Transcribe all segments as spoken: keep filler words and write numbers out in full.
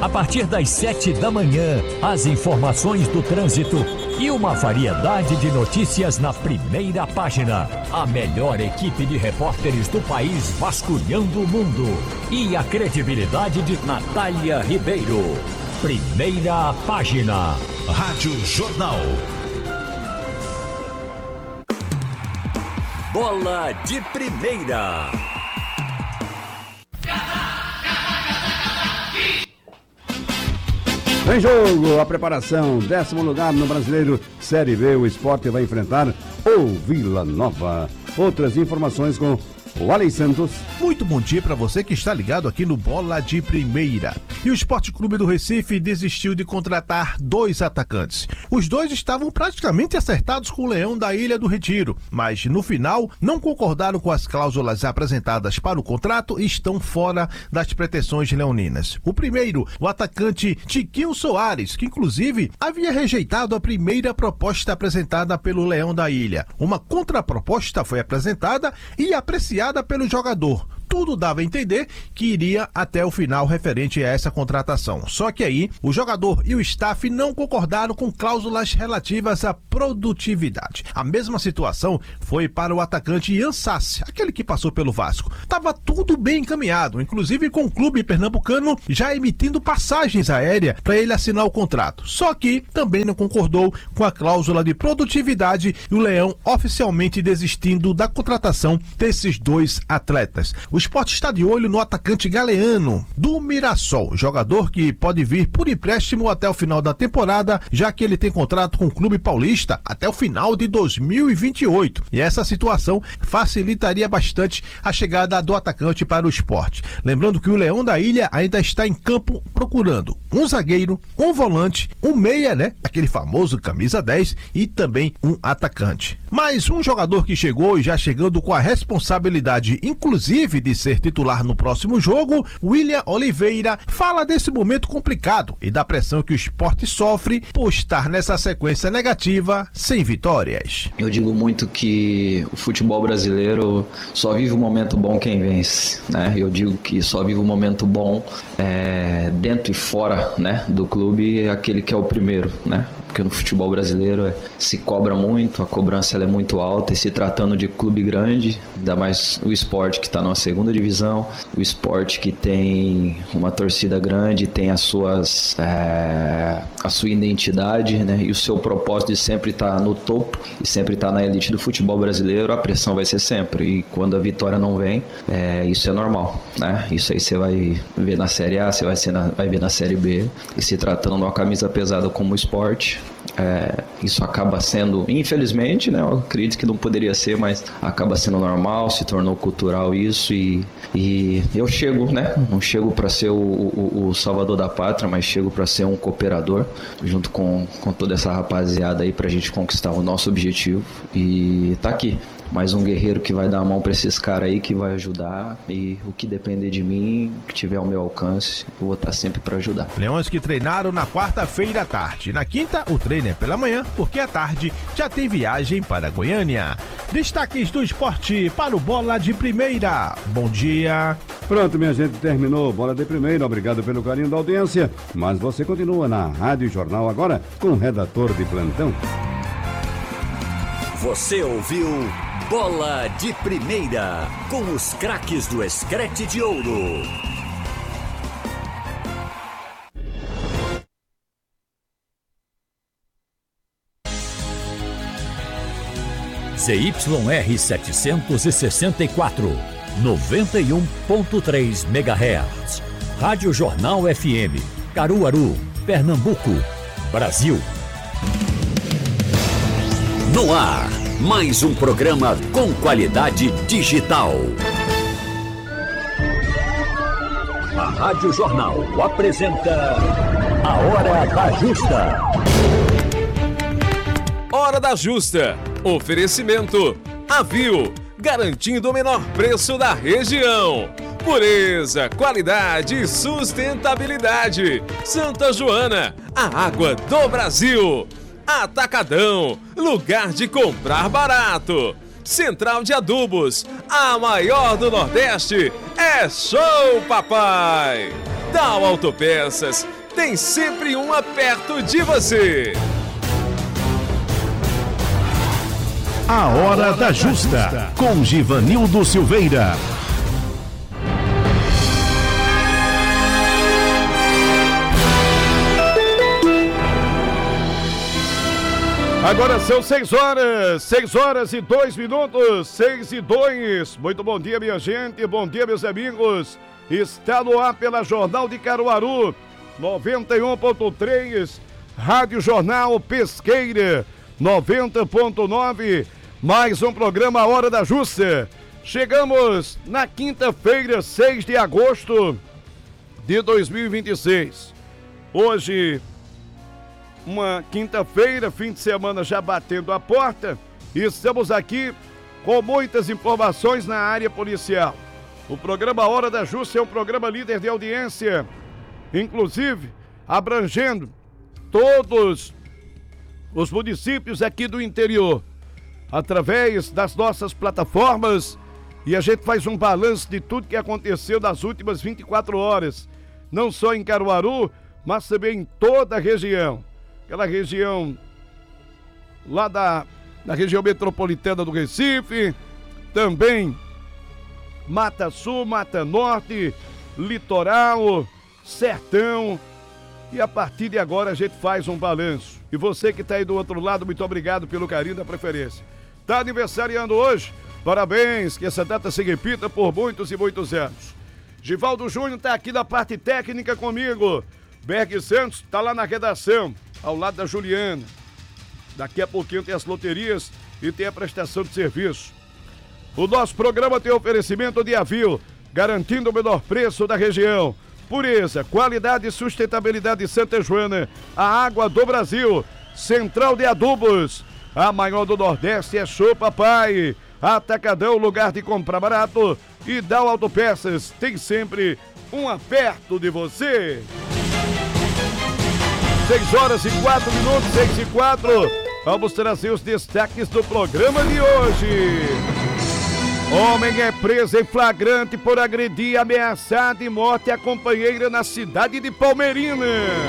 A partir das sete da manhã, as informações do trânsito e uma variedade de notícias na primeira página. A melhor equipe de repórteres do país vasculhando o mundo. E a credibilidade de Natália Ribeiro. Primeira página. Rádio Jornal. Bola de Primeira. Em jogo, a preparação, décimo lugar no Brasileiro Série B, o Sport vai enfrentar o Vila Nova. Outras informações com o Alex Santos. Muito bom dia para você que está ligado aqui no Bola de Primeira. E o Esporte Clube do Recife desistiu de contratar dois atacantes. Os dois estavam praticamente acertados com o Leão da Ilha do Retiro, mas no final não concordaram com as cláusulas apresentadas para o contrato e estão fora das pretensões leoninas. O primeiro, o atacante Tiquinho Soares, que inclusive havia rejeitado a primeira proposta apresentada pelo Leão da Ilha. Uma contraproposta foi apresentada e apreciada pelo jogador. Tudo dava a entender que iria até o final referente a essa contratação. Só que aí, o jogador e o staff não concordaram com cláusulas relativas à produtividade. A mesma situação foi para o atacante Ian Sassi, aquele que passou pelo Vasco. Tava tudo bem encaminhado, inclusive com o clube pernambucano já emitindo passagens aéreas para ele assinar o contrato. Só que também não concordou com a cláusula de produtividade e o Leão oficialmente desistindo da contratação desses dois atletas. O Sport está de olho no atacante Galeano, do Mirassol, jogador que pode vir por empréstimo até o final da temporada, já que ele tem contrato com o clube paulista até o final de dois mil e vinte e oito. E essa situação facilitaria bastante a chegada do atacante para o Sport. Lembrando que o Leão da Ilha ainda está em campo procurando um zagueiro, um volante, um meia, né? Aquele famoso camisa dez e também um atacante. Mas um jogador que chegou e já chegando com a responsabilidade, inclusive, de ser titular no próximo jogo, William Oliveira, fala desse momento complicado e da pressão que o Sport sofre por estar nessa sequência negativa sem vitórias. Eu digo muito que o futebol brasileiro só vive um momento bom quem vence, né? Eu digo que só vive um momento bom é, dentro e fora, né, do clube, aquele que é o primeiro, né? Porque no futebol brasileiro é, se cobra muito, a cobrança ela é muito alta, e se tratando de clube grande, ainda mais o Sport que está numa segunda divisão, o Sport que tem uma torcida grande, tem as suas, é, a sua identidade, né, e o seu propósito de sempre estar no topo e sempre estar na elite do futebol brasileiro, a pressão vai ser sempre, e quando a vitória não vem, é, isso é normal, né? Isso aí você vai ver na Série A, você vai, ser na, vai ver na Série B, e se tratando de uma camisa pesada como o Sport, É, isso acaba sendo, infelizmente, né, eu acredito que não poderia ser, mas acaba sendo normal, se tornou cultural isso, e, e eu chego, né, não chego para ser o, o, o salvador da pátria, mas chego para ser um cooperador, junto com, com toda essa rapaziada aí, pra gente conquistar o nosso objetivo, e tá aqui. Mais um guerreiro que vai dar a mão para esses caras aí, que vai ajudar, e o que depender de mim, que tiver ao meu alcance, eu vou estar sempre para ajudar. Leões que treinaram na quarta-feira à tarde. Na quinta, o treino é pela manhã, porque à tarde já tem viagem para Goiânia. Destaques do esporte para o Bola de Primeira. Bom dia. Pronto, minha gente, terminou Bola de Primeira. Obrigado pelo carinho da audiência. Mas você continua na Rádio Jornal agora com o redator de plantão. Você ouviu Bola de Primeira, com os craques do Escrete de Ouro. Z Y R setecentos e sessenta e quatro, noventa e um ponto três megahertz. Rádio Jornal F M, Caruaru, Pernambuco, Brasil. No ar, mais um programa com qualidade digital. A Rádio Jornal apresenta A Hora da Justa. Hora da Justa. Oferecimento Avil, garantindo o menor preço da região. Pureza, qualidade e sustentabilidade. Santa Joana, a água do Brasil. Atacadão, lugar de comprar barato. Central de Adubos, a maior do Nordeste. É show, papai! Dow Autopeças, tem sempre uma perto de você. A Hora da Justa, com Givanildo Silveira. Agora são seis horas, seis horas e dois minutos, seis e dois. Muito bom dia, minha gente, bom dia, meus amigos. Está no ar pela Jornal de Caruaru, noventa e um ponto três, Rádio Jornal Pesqueira, noventa ponto nove, mais um programa A Hora da Justa. Chegamos na quinta-feira, seis de agosto de dois mil e vinte e seis. Hoje, uma quinta-feira, fim de semana já batendo a porta, e estamos aqui com muitas informações na área policial. O programa Hora da Justa é um programa líder de audiência, inclusive abrangendo todos os municípios aqui do interior, através das nossas plataformas, e a gente faz um balanço de tudo que aconteceu nas últimas vinte e quatro horas, não só em Caruaru, mas também em toda a região. Aquela região lá da, da região metropolitana do Recife, também Mata Sul, Mata Norte, Litoral, Sertão, e a partir de agora a gente faz um balanço. E você que está aí do outro lado, muito obrigado pelo carinho da preferência. Está aniversariando hoje? Parabéns, que essa data se repita por muitos e muitos anos. Givaldo Júnior está aqui na parte técnica comigo. Berg Santos está lá na redação, ao lado da Juliana. Daqui a pouquinho tem as loterias e tem a prestação de serviço. O nosso programa tem oferecimento de Avil, garantindo o menor preço da região. Pureza, qualidade e sustentabilidade de Santa Joana, a água do Brasil. Central de Adubos, a maior do Nordeste é Show Papai. Atacadão, lugar de comprar barato. E Dow Autopeças, tem sempre um perto de você. seis horas e quatro minutos, seis e quatro. Vamos trazer os destaques do programa de hoje. Homem é preso em flagrante por agredir, ameaçar de morte a companheira na cidade de Palmeirina.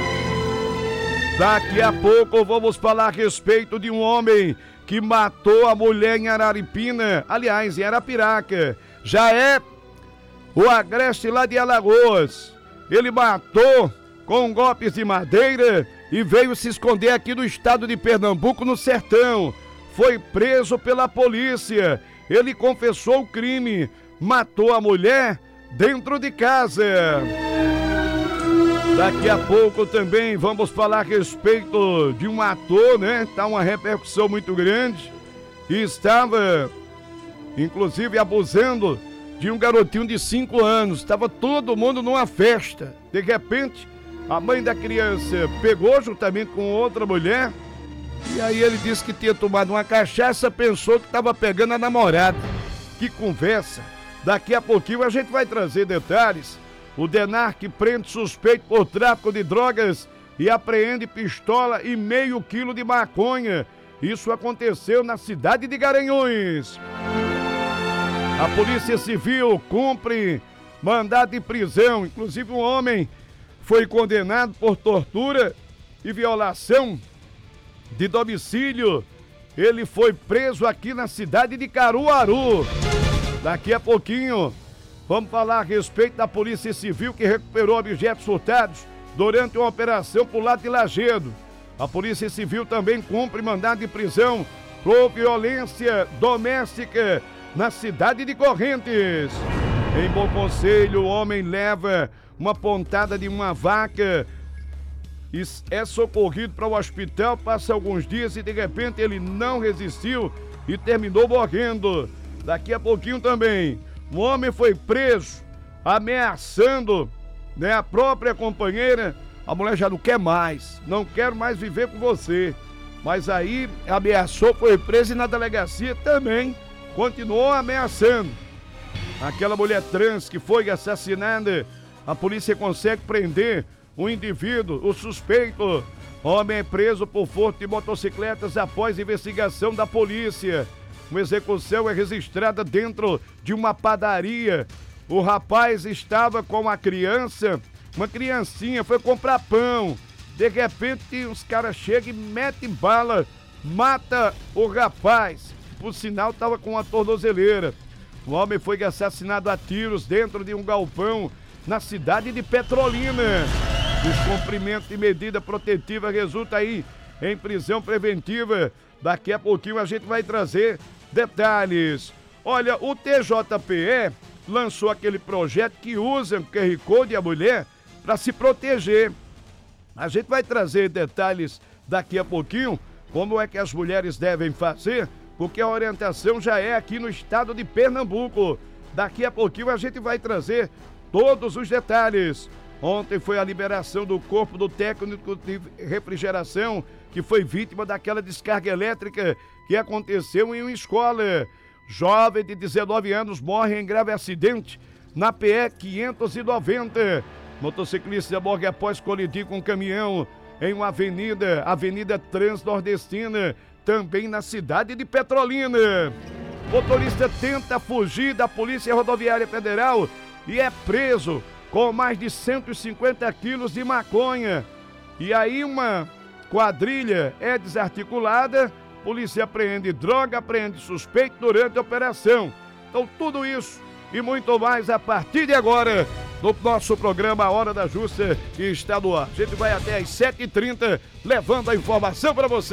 Daqui a pouco vamos falar a respeito de um homem que matou a mulher em Araripina, aliás, em Arapiraca. Já é o agreste lá de Alagoas. Ele matou com golpes de madeira e veio se esconder aqui no estado de Pernambuco, no sertão. Foi preso pela polícia. Ele confessou o crime, matou a mulher dentro de casa. Daqui a pouco também vamos falar a respeito de um ator, né? Tá uma repercussão muito grande. E estava, inclusive, abusando de um garotinho de cinco anos. Estava todo mundo numa festa. De repente, a mãe da criança pegou juntamente com outra mulher, e aí ele disse que tinha tomado uma cachaça, pensou que estava pegando a namorada. Que conversa! Daqui a pouquinho a gente vai trazer detalhes. O DENARC prende suspeito por tráfico de drogas e apreende pistola e meio quilo de maconha. Isso aconteceu na cidade de Garanhuns. A Polícia Civil cumpre mandado de prisão, inclusive um homem foi condenado por tortura e violação de domicílio. Ele foi preso aqui na cidade de Caruaru. Daqui a pouquinho vamos falar a respeito da Polícia Civil que recuperou objetos furtados durante uma operação por lado de Lagedo. A Polícia Civil também cumpre mandado de prisão por violência doméstica na cidade de Correntes. Em Bom Conselho, o homem leva uma pontada de uma vaca e é socorrido para o hospital, passa alguns dias e de repente ele não resistiu e terminou morrendo. Daqui a pouquinho também, um homem foi preso ameaçando, né, a própria companheira. A mulher já não quer mais, não quero mais viver com você. Mas aí ameaçou, foi preso e na delegacia também continuou ameaçando. Aquela mulher trans que foi assassinada, a polícia consegue prender o indivíduo, o suspeito. Homem é preso por furto de motocicletas após investigação da polícia. Uma execução é registrada dentro de uma padaria. O rapaz estava com a criança Uma criancinha foi comprar pão. De repente, os caras chegam e metem bala, mata o rapaz. Por sinal, estava com uma tornozeleira. O homem foi assassinado a tiros dentro de um galpão na cidade de Petrolina. Descumprimento de medida protetiva resulta aí em prisão preventiva. Daqui a pouquinho a gente vai trazer detalhes. Olha, o T J P E lançou aquele projeto que usa o Q R Code e a mulher para se proteger. A gente vai trazer detalhes daqui a pouquinho, como é que as mulheres devem fazer, porque a orientação já é aqui no estado de Pernambuco. Daqui a pouquinho a gente vai trazer todos os detalhes. Ontem foi a liberação do corpo do técnico de refrigeração que foi vítima daquela descarga elétrica que aconteceu em uma escola. Jovem de dezenove anos morre em grave acidente na P E quinhentos e noventa. Motociclista morre após colidir com um caminhão em uma avenida, Avenida Transnordestina, também na cidade de Petrolina. Motorista tenta fugir da Polícia Rodoviária Federal e é preso com mais de cento e cinquenta quilos de maconha. E aí uma quadrilha é desarticulada, polícia apreende droga, apreende suspeito durante a operação. Então tudo isso e muito mais a partir de agora no nosso programa A Hora da Justa, que está no ar. A gente vai até às sete e trinta levando a informação para você.